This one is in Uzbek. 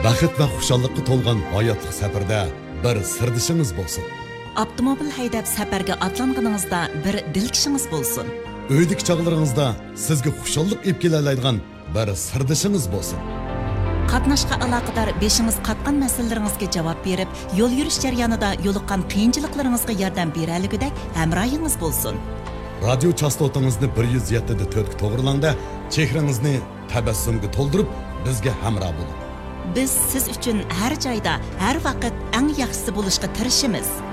Бақыт va xushalliqqa to'lgan hayotlik safarda bir sirdishingiz bo'lsin. Avtomobil haydab safarga atlanganingizda bir dilkishingiz bo'lsin. Uydagi chog'laringizda sizga xushallik olib kela bir sirdishingiz bo'lsin. Qatnashqa aloqador beshingiz qatgan masalalaringizga javob berib, yo'l yurish jarayonida yo'liqqan qiyinchiliklaringizga yordam beraligidek hamrohingiz bo'lsin. Radio chastotangizni 107.4 ga to'g'rilangda, chehrangizni tabassumga to'ldirib, bizga hamroh bo'ling. Biz siz uchun har joyda, har vaqt eng yaxshisi bo'lishga tirishamiz.